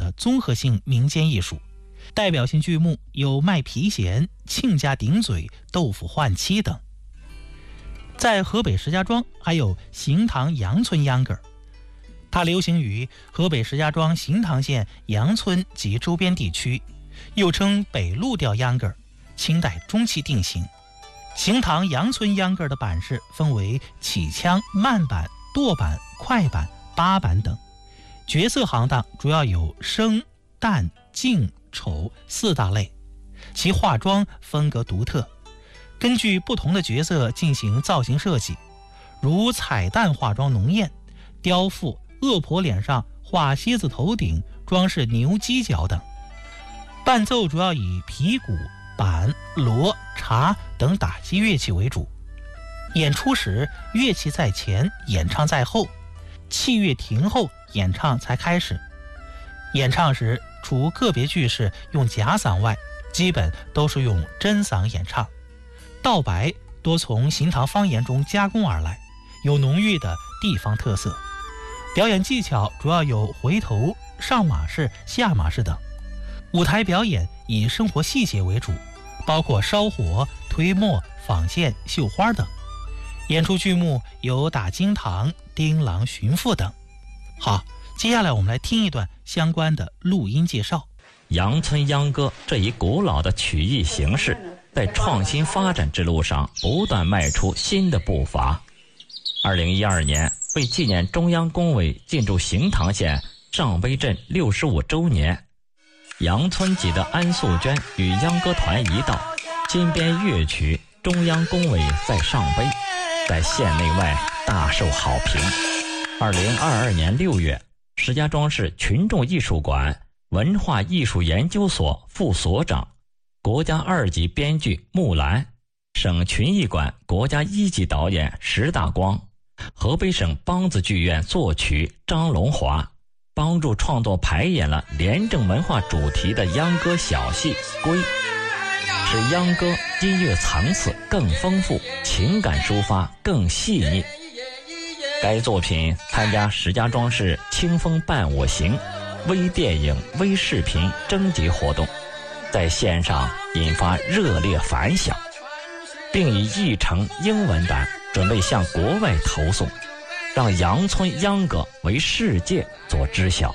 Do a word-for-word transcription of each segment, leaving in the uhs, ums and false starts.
的综合性民间艺术，代表性剧目有卖皮弦、亲家顶嘴、豆腐换妻等。在河北石家庄还有邢塘杨村秧歌，它流行于河北石家庄邢塘县杨村及周边地区，又称北路调秧歌，清代中期定型。邢塘杨村秧歌的版式分为起腔、慢板、剁板、快板、八板等，角色行当主要有生、旦、净、丑四大类，其化妆风格独特，根据不同的角色进行造型设计，如彩蛋化妆浓艳，雕父、恶婆脸上画蝎子头顶，装饰牛犄角等。伴奏主要以皮鼓、板、锣、茶等打击乐器为主。演出时，乐器在前，演唱在后，器乐停后，演唱才开始。演唱时，除个别句式用假嗓外，基本都是用真嗓演唱。道白多从邢塘方言中加工而来，有浓郁的地方特色。表演技巧主要有回头、上马式、下马式等。舞台表演以生活细节为主，包括烧火、推磨、纺线、绣花等。演出剧目有打金堂、丁郎寻父等。好，接下来我们来听一段相关的录音介绍。 杨村秧歌这一古老的曲艺形式，在创新发展之路上不断迈出新的步伐。二零一二年，为纪念中央工委进驻邢塘县上碑镇六十五周年，杨村籍的安素娟与秧歌团一道，新编乐曲《中央工委在上碑》，在县内外大受好评。二零二二年六月，石家庄市群众艺术馆文化艺术研究所副所长、国家二级编剧木兰，省群艺馆国家一级导演石大光，河北省梆子剧院作曲张龙华，帮助创作排演了廉政文化主题的秧歌小戏《归》，使秧歌音乐层次更丰富，情感抒发更细腻。该作品参加石家庄市清风伴我行微电影微视频征集活动，在线上引发热烈反响，并已译成英文版，准备向国外投送，让杨村秧歌为世界所知晓。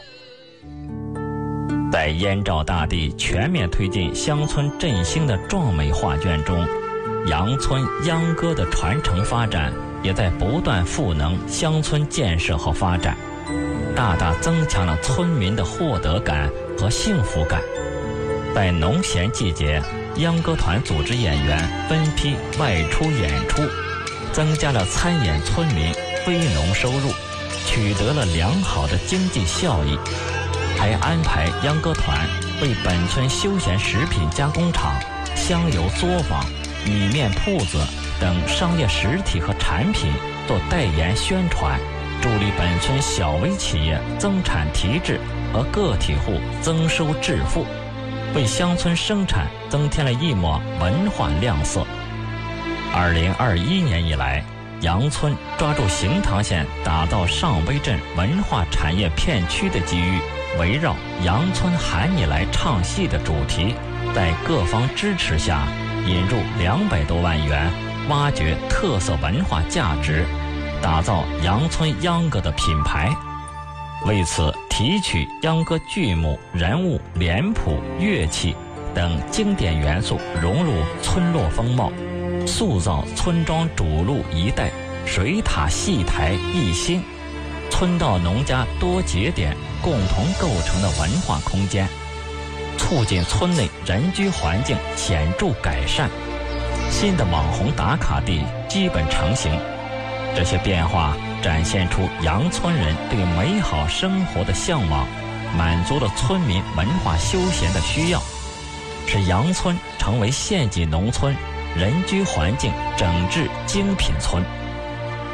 在燕赵大地全面推进乡村振兴的壮美画卷中，杨村秧歌的传承发展也在不断赋能乡村建设和发展，大大增强了村民的获得感和幸福感。在农闲季节，秧歌团组织演员分批外出演出，增加了参演村民非农收入，取得了良好的经济效益。还安排秧歌团为本村休闲食品加工厂、香油作坊、米面铺子等商业实体和产品做代言宣传，助力本村小微企业增产提质和个体户增收致富，为乡村生产增添了一抹文化亮色。二零二一年以来，杨村抓住邢塘县打造上碑镇文化产业片区的机遇，围绕杨村喊你来唱戏的主题，在各方支持下引入两百多万元，挖掘特色文化价值，打造杨村秧歌的品牌。为此，提取秧歌剧目、人物、脸谱、乐器等经典元素，融入村落风貌，塑造村庄主路一带水塔戏台一新，村道农家多节点共同构成的文化空间，促进村内人居环境显著改善。新的网红打卡地基本成型，这些变化展现出杨村人对美好生活的向往，满足了村民文化休闲的需要，使杨村成为县级农村人居环境整治精品村。